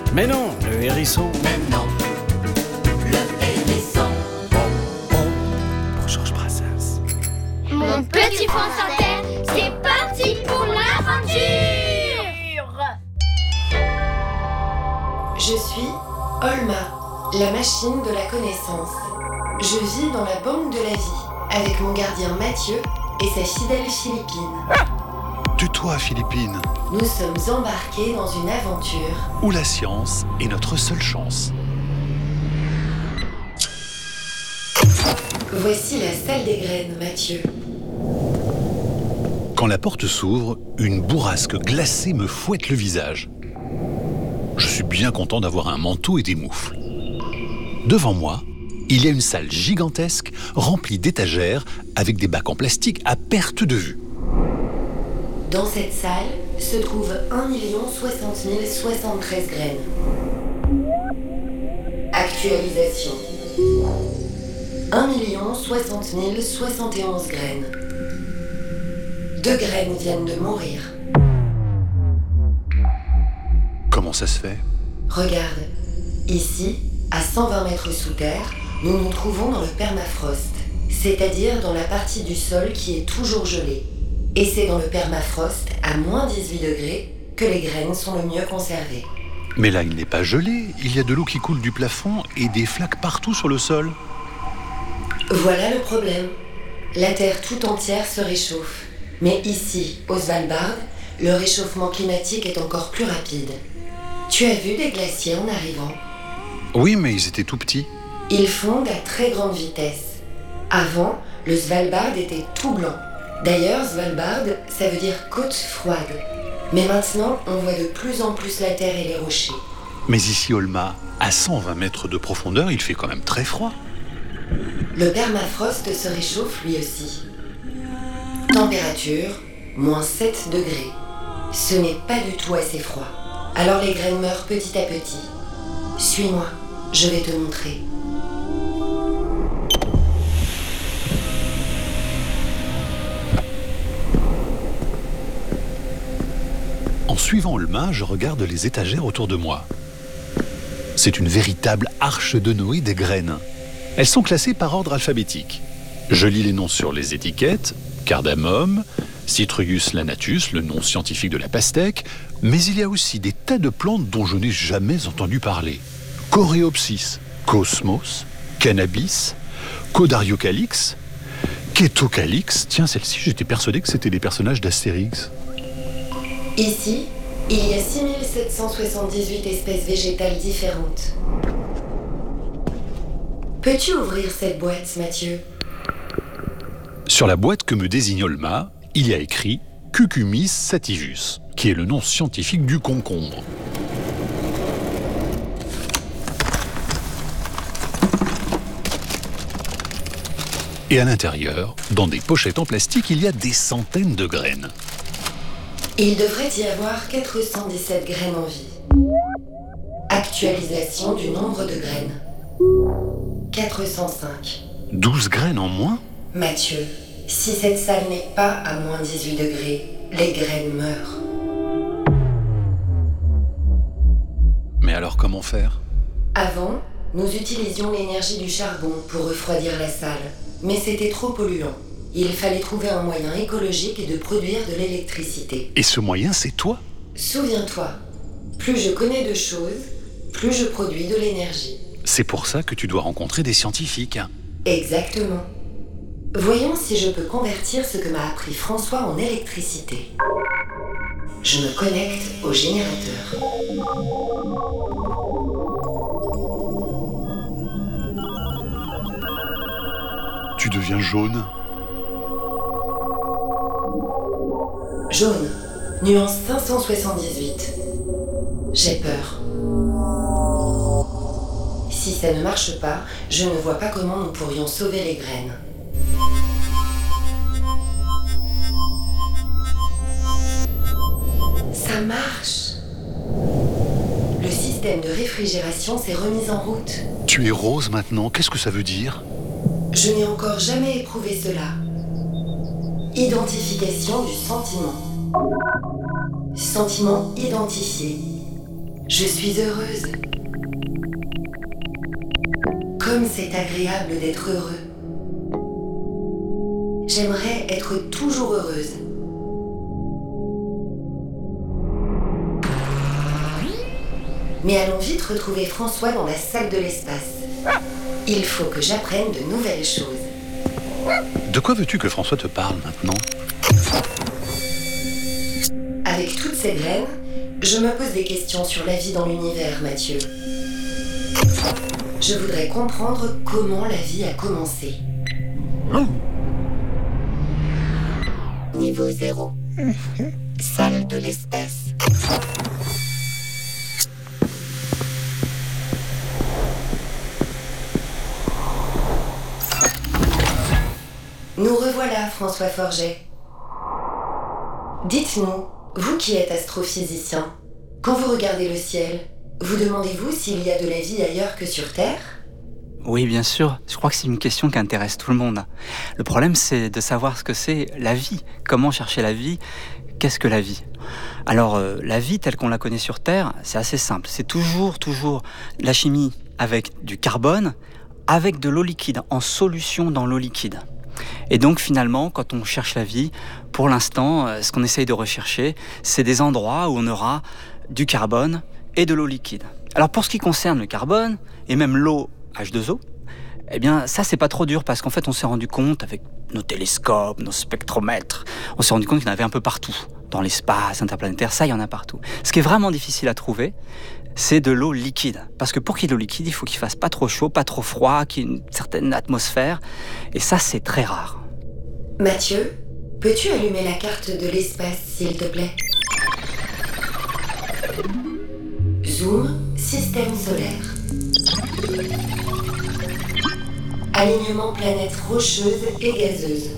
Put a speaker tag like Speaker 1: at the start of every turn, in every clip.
Speaker 1: Mais non, le hérisson.
Speaker 2: Mais non, le hérisson.
Speaker 1: Pour Georges Brassens.
Speaker 3: Mon petit France Inter, c'est parti pour l'aventure!
Speaker 4: Je suis Olma, la machine de la connaissance. Je vis dans la banque de la vie, avec mon gardien Mathieu et sa fidèle Philippine.
Speaker 5: Tais-toi, Philippine.
Speaker 4: Nous sommes embarqués dans une aventure
Speaker 5: Où la science est notre seule chance.
Speaker 4: Voici la salle des graines, Mathieu.
Speaker 5: Quand la porte s'ouvre, une bourrasque glacée me fouette le visage. Je suis bien content d'avoir un manteau et des moufles. Devant moi, il y a une salle gigantesque remplie d'étagères avec des bacs en plastique à perte de vue.
Speaker 4: Dans cette salle se trouve 1 060 073 graines. Actualisation. 1 060 071 graines. 2 graines viennent de mourir.
Speaker 5: Comment ça se fait?
Speaker 4: Regarde, ici, à 120 mètres sous terre, nous nous trouvons dans le permafrost, c'est-à-dire dans la partie du sol qui est toujours gelée. Et c'est dans le permafrost, à moins 18 degrés, que les graines sont le mieux conservées.
Speaker 5: Mais là, il n'est pas gelé. Il y a de l'eau qui coule du plafond et des flaques partout sur le sol.
Speaker 4: Voilà le problème. La Terre tout entière se réchauffe. Mais ici, au Svalbard, le réchauffement climatique est encore plus rapide. Tu as vu des glaciers en arrivant?
Speaker 5: Oui, mais ils étaient tout petits.
Speaker 4: Ils fondent à très grande vitesse. Avant, le Svalbard était tout blanc. D'ailleurs, Svalbard, ça veut dire côte froide. Mais maintenant, on voit de plus en plus la terre et les rochers.
Speaker 5: Mais ici, Olma, à 120 mètres de profondeur, il fait quand même très froid.
Speaker 4: Le permafrost se réchauffe lui aussi. Température, moins 7 degrés. Ce n'est pas du tout assez froid. Alors les graines meurent petit à petit. Suis-moi, je vais te montrer.
Speaker 5: En suivant Olma, je regarde les étagères autour de moi. C'est une véritable arche de Noé des graines. Elles sont classées par ordre alphabétique. Je lis les noms sur les étiquettes: cardamome, Citrugus lanatus, le nom scientifique de la pastèque, mais il y a aussi des tas de plantes dont je n'ai jamais entendu parler. Coréopsis, Cosmos, Cannabis, Codariocalix, Ketocalix. Tiens, celle-ci, j'étais persuadé que c'était des personnages d'Astérix.
Speaker 4: Ici, il y a 6778 espèces végétales différentes. Peux-tu ouvrir cette boîte, Mathieu?
Speaker 5: Sur la boîte que me désigne Olma, il y a écrit Cucumis sativus, qui est le nom scientifique du concombre. Et à l'intérieur, dans des pochettes en plastique, il y a des centaines de graines.
Speaker 4: Il devrait y avoir 417 graines en vie. Actualisation du nombre de graines. 405.
Speaker 5: 12 graines en moins?
Speaker 4: Mathieu, si cette salle n'est pas à moins 18 degrés, les graines meurent.
Speaker 5: Mais alors comment faire?
Speaker 4: Avant, nous utilisions l'énergie du charbon pour refroidir la salle, mais c'était trop polluant. Il fallait trouver un moyen écologique de produire de l'électricité.
Speaker 5: Et ce moyen, c'est toi?
Speaker 4: Souviens-toi, plus je connais de choses, plus je produis de l'énergie.
Speaker 5: C'est pour ça que tu dois rencontrer des scientifiques.
Speaker 4: Exactement. Voyons si je peux convertir ce que m'a appris François en électricité. Je me connecte au générateur.
Speaker 5: Tu deviens jaune.
Speaker 4: Jaune, nuance 578. J'ai peur. Si ça ne marche pas, je ne vois pas comment nous pourrions sauver les graines. Ça marche. Le système de réfrigération s'est remis en route.
Speaker 5: Tu es rose maintenant, qu'est-ce que ça veut dire?
Speaker 4: Je n'ai encore jamais éprouvé cela. Identification du sentiment. Sentiment identifié. Je suis heureuse. Comme c'est agréable d'être heureux. J'aimerais être toujours heureuse. Mais allons vite retrouver François dans la salle de l'espace. Il faut que j'apprenne de nouvelles choses.
Speaker 5: De quoi veux-tu que François te parle maintenant?
Speaker 4: Avec toutes ces graines, je me pose des questions sur la vie dans l'univers, Mathieu. Je voudrais comprendre comment la vie a commencé. Niveau 0. Salle de l'espace. Nous revoilà, François Forget. Dites-nous, vous qui êtes astrophysicien, quand vous regardez le ciel, vous demandez-vous s'il y a de la vie ailleurs que sur Terre ?
Speaker 6: Oui, bien sûr. Je crois que c'est une question qui intéresse tout le monde. Le problème, c'est de savoir ce que c'est la vie. Comment chercher la vie ? Qu'est-ce que la vie ? Alors, la vie telle qu'on la connaît sur Terre, c'est assez simple. C'est toujours la chimie avec du carbone, avec de l'eau liquide, en solution dans l'eau liquide. Et donc finalement, quand on cherche la vie, pour l'instant, ce qu'on essaye de rechercher, c'est des endroits où on aura du carbone et de l'eau liquide. Alors pour ce qui concerne le carbone, et même l'eau H2O, eh bien ça c'est pas trop dur parce qu'en fait on s'est rendu compte avec nos télescopes, nos spectromètres, on s'est rendu compte qu'il y en avait un peu partout. Dans l'espace interplanétaire, ça il y en a partout. Ce qui est vraiment difficile à trouver, c'est de l'eau liquide. Parce que pour qu'il y ait de l'eau liquide, il faut qu'il fasse pas trop chaud, pas trop froid, qu'il y ait une certaine atmosphère. Et ça, c'est très rare.
Speaker 4: Mathieu, peux-tu allumer la carte de l'espace, s'il te plaît ? Zoom, système solaire. Alignement planètes rocheuses et gazeuses.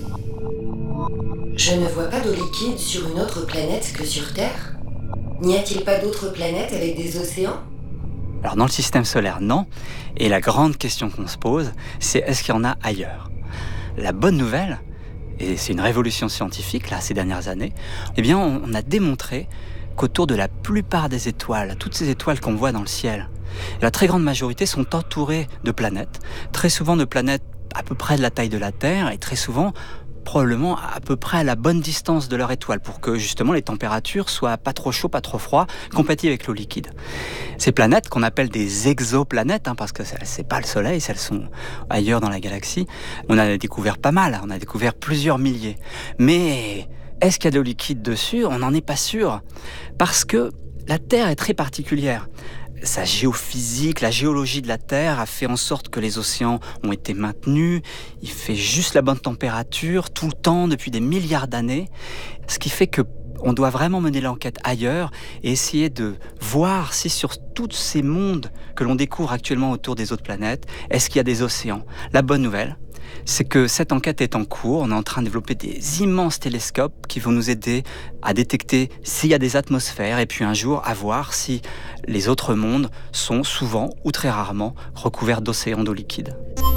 Speaker 4: Je ne vois pas d'eau liquide sur une autre planète que sur Terre. N'y a-t-il pas d'autres planètes avec des océans ?
Speaker 6: Alors dans le système solaire, non. Et la grande question qu'on se pose, c'est est-ce qu'il y en a ailleurs ? La bonne nouvelle, et c'est une révolution scientifique là ces dernières années, eh bien on a démontré qu'autour de la plupart des étoiles, toutes ces étoiles qu'on voit dans le ciel, la très grande majorité sont entourées de planètes, très souvent de planètes à peu près de la taille de la Terre et très souvent probablement à peu près à la bonne distance de leur étoile pour que justement les températures soient pas trop chaudes, pas trop froides, compatibles avec l'eau liquide. Ces planètes qu'on appelle des exoplanètes, parce que c'est pas le Soleil, elles sont ailleurs dans la galaxie, on a découvert pas mal, on a découvert plusieurs milliers. Mais est-ce qu'il y a de l'eau liquide dessus ? On n'en est pas sûr. Parce que la Terre est très particulière. Sa géophysique, la géologie de la Terre a fait en sorte que les océans ont été maintenus. Il fait juste la bonne température tout le temps depuis des milliards d'années. Ce qui fait qu'on doit vraiment mener l'enquête ailleurs et essayer de voir si sur tous ces mondes que l'on découvre actuellement autour des autres planètes, est-ce qu'il y a des océans ? La bonne nouvelle, c'est que cette enquête est en cours. On est en train de développer des immenses télescopes qui vont nous aider à détecter s'il y a des atmosphères et puis un jour à voir si les autres mondes sont souvent ou très rarement recouverts d'océans d'eau liquide.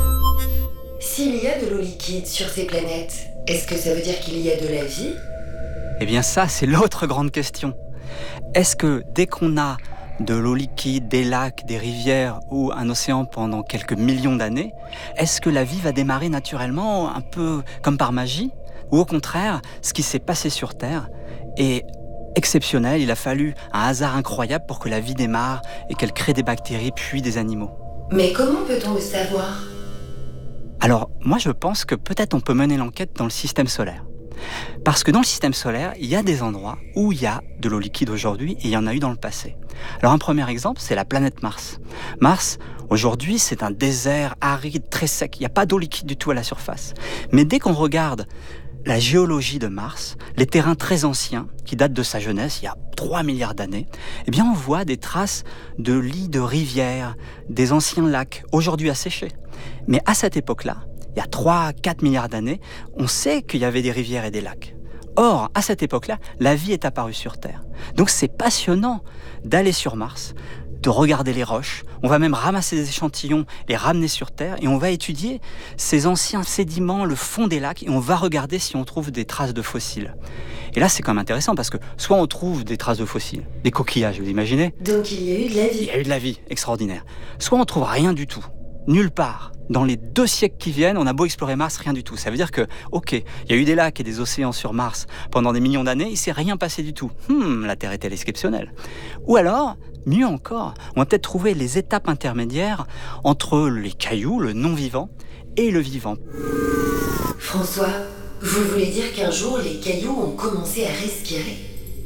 Speaker 4: S'il y a de l'eau liquide sur ces planètes, est-ce que ça veut dire qu'il y a de la vie ?
Speaker 6: Eh bien ça, c'est l'autre grande question. Est-ce que dès qu'on a de l'eau liquide, des lacs, des rivières ou un océan pendant quelques millions d'années, est-ce que la vie va démarrer naturellement, un peu comme par magie ? Ou au contraire, ce qui s'est passé sur Terre est exceptionnel, il a fallu un hasard incroyable pour que la vie démarre et qu'elle crée des bactéries puis des animaux.
Speaker 4: Mais comment peut-on le savoir ?
Speaker 6: Alors, moi je pense que peut-être on peut mener l'enquête dans le système solaire. Parce que dans le système solaire, il y a des endroits où il y a de l'eau liquide aujourd'hui et il y en a eu dans le passé. Alors un premier exemple, c'est la planète Mars. Mars, aujourd'hui, c'est un désert aride, très sec. Il n'y a pas d'eau liquide du tout à la surface. Mais dès qu'on regarde la géologie de Mars, les terrains très anciens, qui datent de sa jeunesse, il y a 3 milliards d'années, eh bien on voit des traces de lits de rivières, des anciens lacs, aujourd'hui asséchés. Mais à cette époque-là, il y a 3-4 milliards d'années, on sait qu'il y avait des rivières et des lacs. Or, à cette époque-là, la vie est apparue sur Terre. Donc c'est passionnant d'aller sur Mars, de regarder les roches. On va même ramasser des échantillons, les ramener sur Terre et on va étudier ces anciens sédiments, le fond des lacs et on va regarder si on trouve des traces de fossiles. Et là, c'est quand même intéressant parce que soit on trouve des traces de fossiles, des coquillages, vous imaginez ?
Speaker 4: Donc il y a eu de la vie.
Speaker 6: Il y a eu de la vie, extraordinaire. Soit on trouve rien du tout, nulle part. Dans les 2 siècles qui viennent, on a beau explorer Mars, rien du tout. Ça veut dire que, ok, il y a eu des lacs et des océans sur Mars pendant des millions d'années, il s'est rien passé du tout. La Terre est-elle exceptionnelle ? Ou alors, mieux encore, on va peut-être trouver les étapes intermédiaires entre les cailloux, le non-vivant, et le vivant.
Speaker 4: François, vous voulez dire qu'un jour, les cailloux ont commencé à respirer ?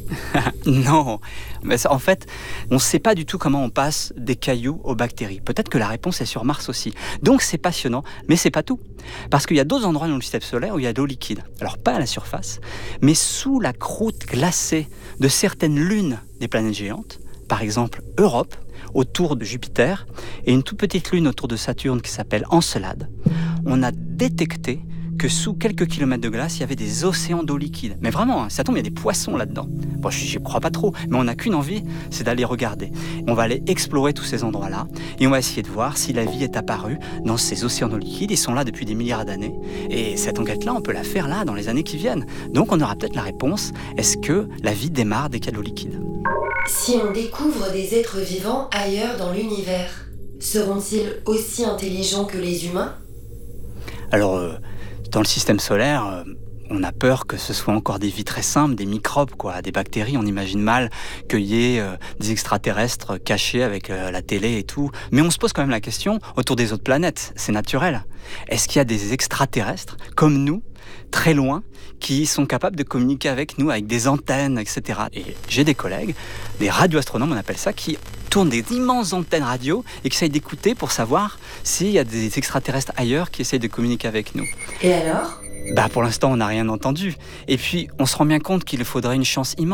Speaker 6: Non, mais ça, en fait, on ne sait pas du tout comment on passe des cailloux aux bactéries. Peut-être que la réponse est sur Mars aussi. Donc c'est passionnant, mais c'est pas tout. Parce qu'il y a d'autres endroits dans le système solaire où il y a de l'eau liquide. Alors pas à la surface, mais sous la croûte glacée de certaines lunes des planètes géantes. Par exemple, Europe, autour de Jupiter, et une toute petite lune autour de Saturne qui s'appelle Encelade. On a détecté que sous quelques kilomètres de glace, il y avait des océans d'eau liquide. Mais vraiment, ça tombe, il y a des poissons là-dedans. Bon, j'y crois pas trop, mais on n'a qu'une envie, c'est d'aller regarder. On va aller explorer tous ces endroits-là, et on va essayer de voir si la vie est apparue dans ces océans d'eau liquide. Ils sont là depuis des milliards d'années, et cette enquête-là, on peut la faire là, dans les années qui viennent. Donc on aura peut-être la réponse, est-ce que la vie démarre dès qu'il y a de l'eau liquide ?
Speaker 4: Si on découvre des êtres vivants ailleurs dans l'univers, seront-ils aussi intelligents que les humains ?
Speaker 6: Alors, dans le système solaire, on a peur que ce soit encore des vies très simples, des microbes, quoi, des bactéries. On imagine mal qu'il y ait des extraterrestres cachés avec la télé et tout. Mais on se pose quand même la question, autour des autres planètes, c'est naturel. Est-ce qu'il y a des extraterrestres, comme nous, très loin, qui sont capables de communiquer avec nous, avec des antennes, etc. Et j'ai des collègues, des radioastronomes, on appelle ça, qui tournent des immenses antennes radio et qui essayent d'écouter pour savoir s'il y a des extraterrestres ailleurs qui essayent de communiquer avec nous.
Speaker 4: Et alors ?
Speaker 6: Pour l'instant, on n'a rien entendu. Et puis, on se rend bien compte qu'il faudrait une chance immense